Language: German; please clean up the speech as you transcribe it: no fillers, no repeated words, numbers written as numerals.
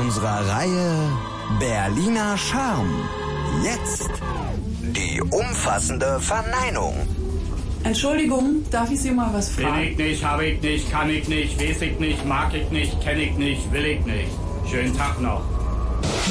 unserer Reihe Berliner Charme. Jetzt die umfassende Verneinung. Entschuldigung, darf ich Sie mal was fragen? Bin ich nicht, hab ich nicht, kann ich nicht, weiß ich nicht, mag ich nicht, kenn ich nicht, will ich nicht. Schönen Tag noch.